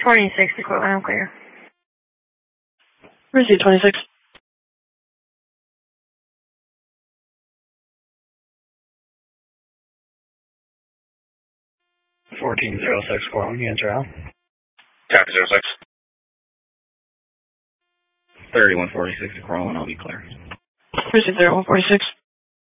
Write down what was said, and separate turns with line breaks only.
26 equipment, I'm clear.
Receive 26.
$1406 Cortland, you enter out.
Copy 06.
3146 to Cortland, I'll be clear.
Receive 3146.